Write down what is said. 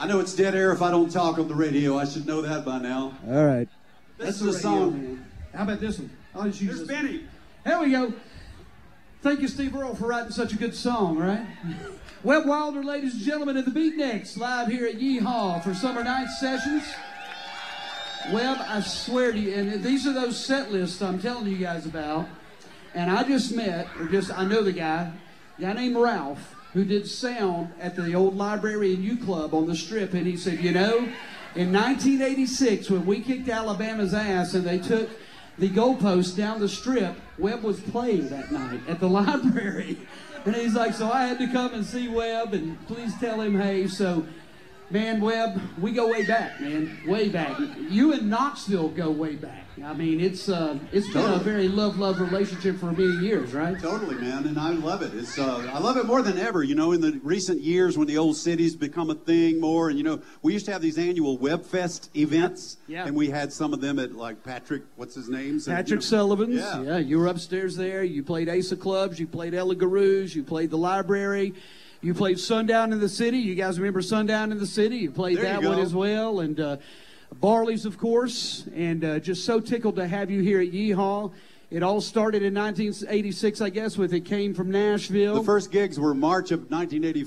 I know it's dead air if I don't talk on the radio. I should know that by now. All right. This is a song. How about this one? I'll just use There's this. Benny. Here we go. Thank you, Steve Earle, for writing such a good song, right? Webb Wilder, ladies and gentlemen, of the Beatniks, live here at Yeehaw for Summer Night Sessions. Webb, I swear to you, and these are those set lists I'm telling you guys about. And I just met, I know the guy, a guy named Ralph, who did sound at the old Library and U Club on the Strip. And he said, you know, in 1986, when we kicked Alabama's ass and they took the goalpost down the Strip, Webb was playing that night at the library. And he's like, so I had to come and see Webb, and please tell him hey. So, man, Webb, we go way back, man, way back. You and Knoxville go way back. I mean, it's been a very love relationship for many years, right? Totally, man, and I love it. It's I love it more than ever. You know, in the recent years when the old cities become a thing more, and you know, we used to have these annual WebFest events, and we had some of them at like Patrick, what's his name? Patrick Sullivan's. Yeah, you were upstairs there. You played Ace of Clubs. You played Ella Garou's. You played the Library. You played Sundown in the City. You guys remember Sundown in the City? You played that one as well, and. Barley's, of course, and just so tickled to have you here at Yeehaw. It all started in 1986, I guess, with It Came from Nashville. The first gigs were March of 1984.